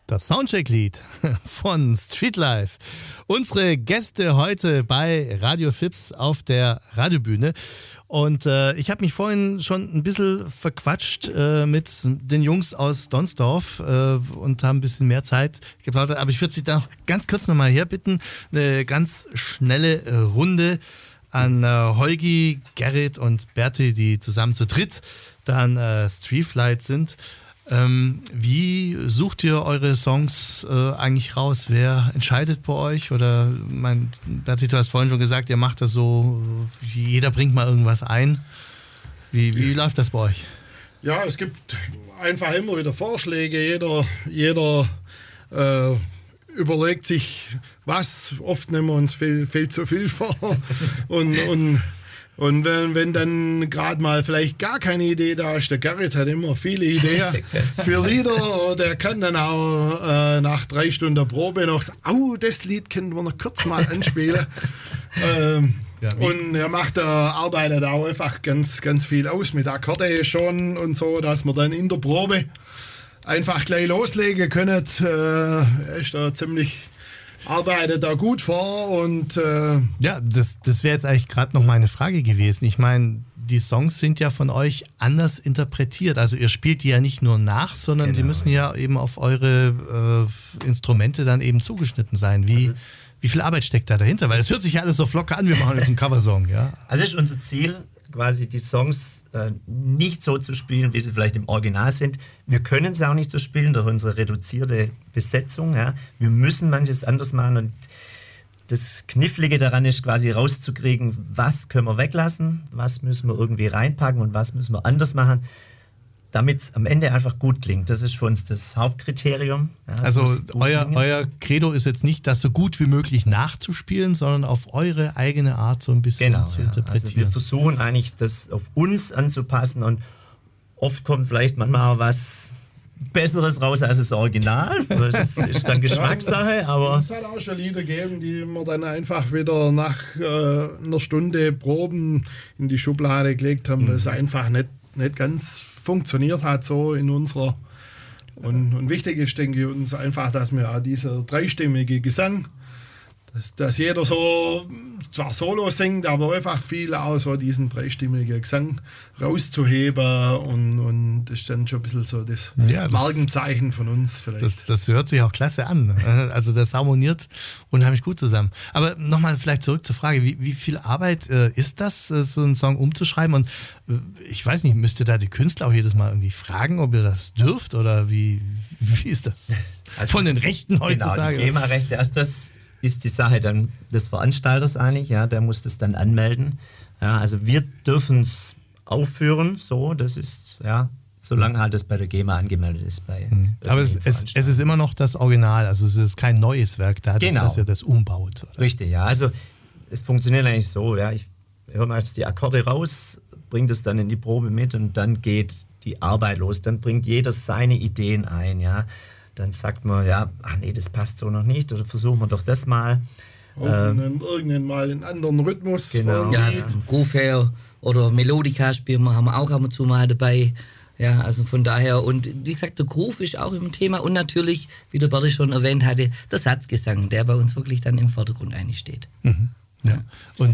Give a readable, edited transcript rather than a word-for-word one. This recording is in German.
Das Soundcheck-Lied von Streetlife. Unsere Gäste heute bei Radio Fips auf der Radiobühne. Und ich habe mich vorhin schon ein bisschen verquatscht mit den Jungs aus Donsdorf und haben ein bisschen mehr Zeit geplaudert. Aber ich würde Sie da noch ganz kurz nochmal herbitten. Eine ganz schnelle Runde an Holgi, Gerrit und Berti, die zusammen zu dritt dann Streetlife sind. Wie sucht ihr eure Songs eigentlich raus? Wer entscheidet bei euch? Oder, Berti, du hast vorhin schon gesagt, ihr macht das so, jeder bringt mal irgendwas ein. Wie läuft das bei euch? Ja, es gibt einfach immer wieder Vorschläge. Jeder überlegt sich was. Oft nehmen wir uns viel zu viel vor. Und wenn dann gerade mal vielleicht gar keine Idee da ist, der Gerrit hat immer viele Ideen für Lieder. Der kann dann auch nach 3 Stunden Probe noch sagen, das Lied können wir noch kurz mal anspielen. Und arbeitet auch einfach ganz, ganz viel aus mit Akkorde schon und so, dass wir dann in der Probe einfach gleich loslegen können. Ist da arbeitet da gut vor und ja, das wäre jetzt eigentlich gerade noch meine Frage gewesen. Ich meine, die Songs sind ja von euch anders interpretiert. Also ihr spielt die ja nicht nur nach, sondern die müssen ja eben auf eure Instrumente dann eben zugeschnitten sein. Wie viel Arbeit steckt da dahinter? Weil es hört sich ja alles so locker an, wir machen jetzt einen Coversong, ja? Also ist unser Ziel, quasi die Songs nicht so zu spielen, wie sie vielleicht im Original sind. Wir können sie auch nicht so spielen durch unsere reduzierte Besetzung. Ja. Wir müssen manches anders machen und das Knifflige daran ist quasi rauszukriegen, was können wir weglassen, was müssen wir irgendwie reinpacken und was müssen wir anders machen, damit es am Ende einfach gut klingt. Das ist für uns das Hauptkriterium. Ja, also euer Credo ist jetzt nicht, das so gut wie möglich nachzuspielen, sondern auf eure eigene Art so ein bisschen zu interpretieren. Also wir versuchen eigentlich, das auf uns anzupassen und oft kommt vielleicht manchmal auch was Besseres raus als das Original. Das ist dann Geschmackssache. Aber es hat auch schon Lieder gegeben, die wir dann einfach wieder nach einer Stunde Proben in die Schublade gelegt haben, weil es einfach nicht ganz funktioniert hat so in unserer. Und wichtig ist, denke ich, uns einfach, dass wir auch dieser dreistimmige Gesang, dass jeder so zwar Solo singt, aber einfach viel auch so diesen dreistimmigen Gesang rauszuheben und das ist dann schon ein bisschen so das Markenzeichen von uns vielleicht. Das hört sich auch klasse an. Also das harmoniert unheimlich gut zusammen. Aber nochmal vielleicht zurück zur Frage, wie viel Arbeit ist das, so einen Song umzuschreiben? Und ich weiß nicht, müsst ihr da die Künstler auch jedes Mal irgendwie fragen, ob ihr das dürft? Oder wie ist das also von den Rechten heutzutage? Genau, die GEMA-Rechte, also das ist die Sache dann des Veranstalters eigentlich, ja, der muss das dann anmelden. Ja, also wir dürfen es aufführen, so, das ist, ja, solange halt das bei der GEMA angemeldet ist. Aber es ist immer noch das Original, also es ist kein neues Werk, dass ihr das umbaut. Oder? Richtig, ja, also es funktioniert eigentlich so, ja, ich höre mal jetzt die Akkorde raus, bringe das dann in die Probe mit und dann geht die Arbeit los, dann bringt jeder seine Ideen ein, ja. Dann sagt man, das passt so noch nicht, oder versuchen wir doch das mal. Irgendwann mal einen anderen Rhythmus. Genau. Ja, vom Groove her oder Melodika spielen wir, haben wir auch ab und zu mal dabei. Ja, also von daher, und wie gesagt, der Groove ist auch im Thema und natürlich, wie der Berti schon erwähnt hatte, der Satzgesang, der bei uns wirklich dann im Vordergrund eigentlich steht. Mhm. Ja. Und